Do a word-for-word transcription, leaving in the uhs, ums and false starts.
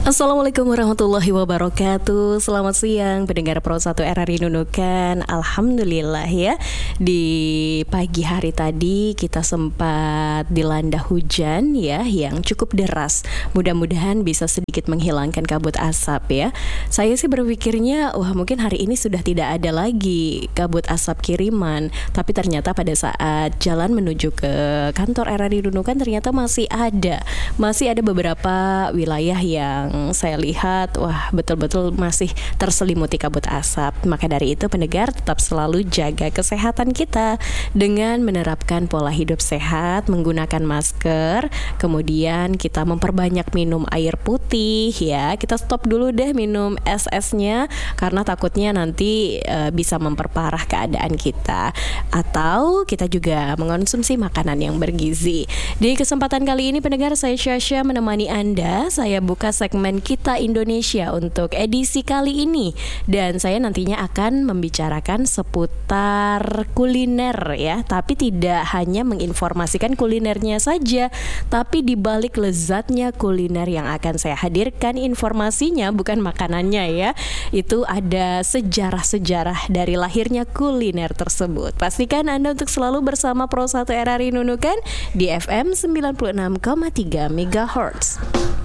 Assalamualaikum warahmatullahi wabarakatuh. Selamat siang pendengar Pro satu R R I Nunukan. Alhamdulillah ya, di pagi hari tadi kita sempat dilanda hujan ya yang cukup deras. Mudah-mudahan bisa sedikit menghilangkan kabut asap ya. Saya sih berpikirnya wah mungkin hari ini sudah tidak ada lagi kabut asap kiriman, tapi ternyata pada saat jalan menuju ke kantor R R I Nunukan ternyata masih ada. Masih ada beberapa wilayah yang saya lihat wah betul-betul masih terselimuti kabut asap. Maka dari itu pendengar tetap selalu jaga kesehatan kita dengan menerapkan pola hidup sehat, menggunakan masker, kemudian kita memperbanyak minum air putih ya. Kita stop dulu deh minum es-esnya karena takutnya nanti e, bisa memperparah keadaan kita. Atau kita juga mengonsumsi makanan yang bergizi. Di kesempatan kali ini pendengar, saya Syasha menemani Anda. Saya buka segmen Kita Indonesia untuk edisi kali ini, dan saya nantinya akan membicarakan seputar kuliner ya, tapi tidak hanya menginformasikan kulinernya saja, tapi di balik lezatnya kuliner yang akan saya hadirkan informasinya bukan makanannya ya. Itu ada sejarah-sejarah dari lahirnya kuliner tersebut. Pastikan Anda untuk selalu bersama Pro satu R R I Nunukan di F M sembilan puluh enam koma tiga megahertz.